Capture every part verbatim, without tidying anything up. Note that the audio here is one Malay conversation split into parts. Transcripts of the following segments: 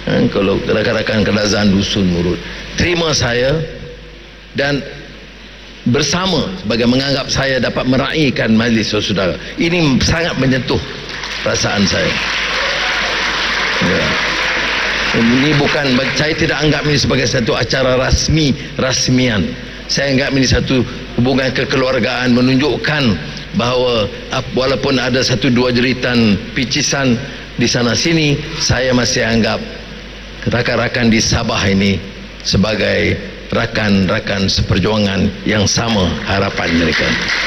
Ha, kalau rakan-rakan kerajaan dusun Murut terima saya dan bersama sebagai menganggap saya dapat meraihkan majlis saudara, ini sangat menyentuh perasaan saya. Ya. Ini bukan, saya tidak anggap ini sebagai satu acara rasmi rasmian. Saya anggap ini satu hubungan kekeluargaan, menunjukkan bahawa walaupun ada satu dua jeritan picisan di sana sini, saya masih anggap rakan-rakan di Sabah ini sebagai rakan-rakan seperjuangan yang sama harapan mereka.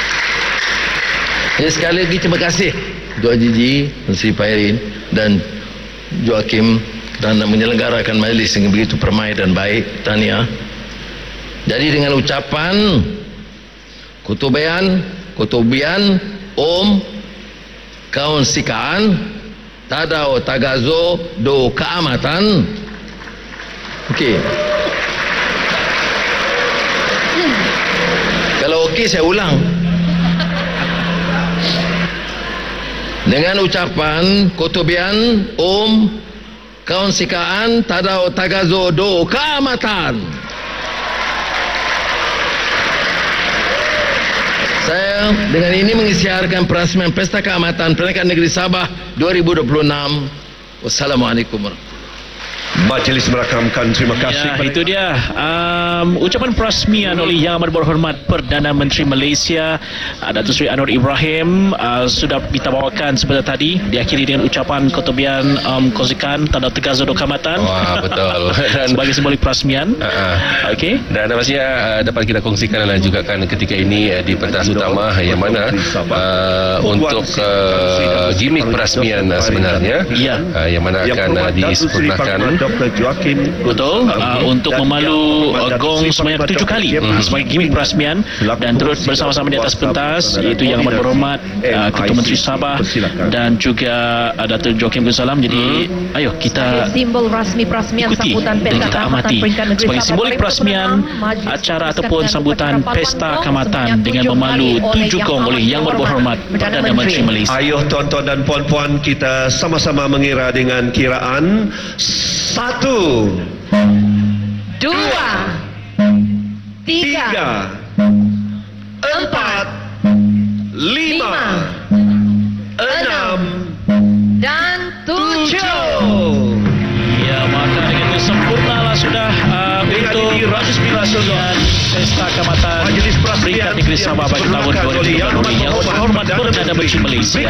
Jadi sekali lagi terima kasih Ketua J J, Menteri Pairin dan Joakim kerana menyelenggarakan majlis dengan begitu permai dan baik. Tahniah. Jadi dengan ucapan kutubian, kutubian, om, kaun sikaan, tadau tagazo do keamatan. Okey. Kalau okey saya ulang. Dengan ucapan kutubian, om, kaun sikaan, tadau tagazo do keamatan. Saya dengan ini mengisytiharkan perasmian Pesta Keamatan Peranakan Negeri Sabah dua ribu dua puluh enam. Wassalamualaikum warahmatullahi wabarakatuh. Majlis merakamkan. Terima kasih. Ya, itu dia um, ucapan perasmian oleh Yang Amat Berhormat Perdana Menteri Malaysia uh, Datuk Seri Anwar Ibrahim uh, sudah kita bawakan sebentar tadi, diakhiri dengan ucapan ketubian um, kongsikan tanda tegazo dokamatan. Wah, betul. Dan sebagai simbolik perasmian. Uh, Okey. Dan pastinya uh, dapat kita kongsikan dan juga kan ketika ini uh, di pentas utama yang mana uh, untuk uh, gimmick perasmian uh, sebenarnya ya. uh, yang mana akan uh, disempurnakan. Doktor Joakim. Betul, uh, untuk memalu uh, gong sebanyak tujuh kali hmm. sebagai gimmick perasmian dan turut bersama-sama di atas pentas, iaitu Yang Amat Berhormat uh, Ketua Menteri Sabah dan juga uh, Datuk Joakim bin Salam. Jadi hmm. ayo kita simbol rasmi perasmian ikuti sambutan dan Pesta kita Keamatan amati Peringkat Negeri sebagai Sabah simbolik perasmian acara ataupun sambutan Pesta Keamatan dengan memalu tujuh gong oleh Yang Amat Berhormat Perdana Menteri Malaysia. Ayuh tuan-tuan dan puan-puan, kita sama-sama mengira dengan kiraan satu, dua, tiga, tiga, empat, lima, enam, dan tujuh. Ya, maka dengan itu sempurnalah sudah uh, untuk perasmian Pesta Keamatan Peringkat Negeri Sabah bagi tahun dua ribu dua puluh dua Yang Berhormat Perdana Menteri Malaysia.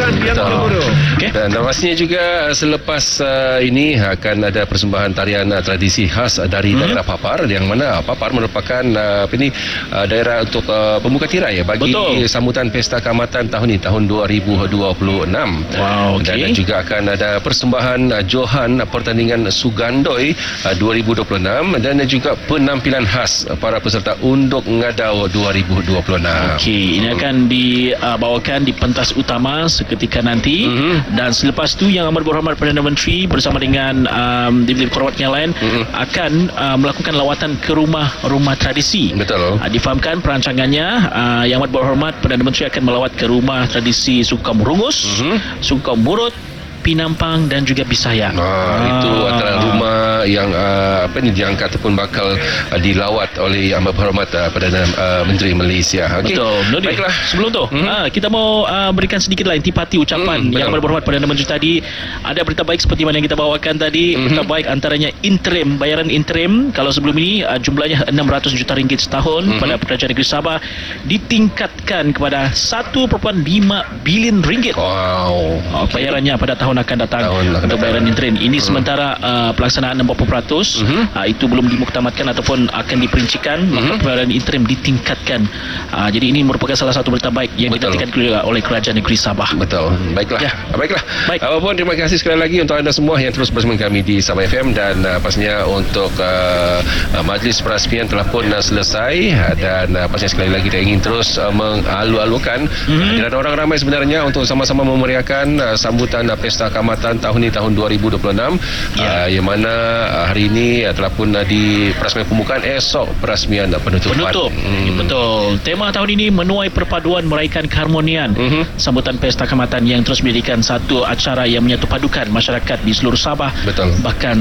Okay. Dan pastinya juga selepas uh, ini akan ada persembahan tarian uh, tradisi khas dari hmm. daerah Papar, yang mana Papar merupakan uh, apa ini uh, daerah untuk uh, pembuka tirai bagi Betul. sambutan Pesta Keamatan tahun ini, tahun dua ribu dua puluh enam. Wow, okay. Dan juga akan ada persembahan uh, Johan pertandingan Sugandoi uh, dua ribu dua puluh enam dan juga penampilan khas uh, para peserta Unduk Ngadau dua ribu dua puluh enam. Okey, ini akan dibawakan di pentas utama seketika nanti. Mm-hmm. Dan selepas tu Yang Amat Berhormat Perdana Menteri bersama dengan um, divisi berhormat yang lain mm-hmm. akan uh, melakukan lawatan ke rumah-rumah tradisi. Betul. Uh, difahamkan perancangannya uh, Yang Amat Berhormat Perdana Menteri akan melawat ke rumah tradisi suku kaum Rungus, mm-hmm. suku kaum Murut, Pinampang dan juga Bisaya. Ah, ah. Itu antara rumah yang uh, apa ni diangkat ataupun bakal uh, dilawat oleh Yang Amat Berhormat uh, Perdana uh, Menteri Malaysia. Okay. Betul. Nodi. Baiklah, sebelum tu hmm. uh, kita mau uh, berikan sedikit lah intipati ucapan hmm, Yang Amat Berhormat Perdana Menteri tadi. Ada berita baik seperti mana yang kita bawakan tadi. Hmm. Berita baik antaranya interim, bayaran interim kalau sebelum ini uh, jumlahnya enam ratus juta ringgit setahun hmm. pada Kerajaan Negeri Sabah ditingkatkan kepada satu perpuluhan lima bilion ringgit. Wow. Uh, bayarannya pada tahun akan datang tahun akan untuk bayaran interim ini hmm. sementara uh, pelaksanaan enam puluh peratus hmm. uh, itu belum dimuktamadkan ataupun akan diperincikan, hmm. maka bayaran interim ditingkatkan. Uh, jadi ini merupakan salah satu berita baik yang Betul. ditingkatkan oleh Kerajaan Negeri Sabah. Betul. Baiklah. Ya. Baiklah. Baik. Apapun, terima kasih sekali lagi untuk anda semua yang terus bersama kami di Sabah F M, dan uh, pastinya untuk uh, uh, majlis perasmian telah pun uh, selesai, dan uh, pastinya sekali lagi kita ingin terus uh, mengalu-alukan hmm. dan orang ramai sebenarnya untuk sama-sama memeriahkan uh, sambutan uh, Pesta Keamatan tahun ini, tahun dua ribu dua puluh enam, ya. uh, yang mana uh, hari ini uh, telah pun uh, di perasmian pembukaan, esok perasmian uh, penutupan. Penutup. Hmm. Betul. Tema tahun ini menuai perpaduan meraihkan keharmonian. Hmm. Sambutan Pesta Keamatan yang terus menjadikan satu acara yang menyatu padukan masyarakat di seluruh Sabah. Betul. Bahkan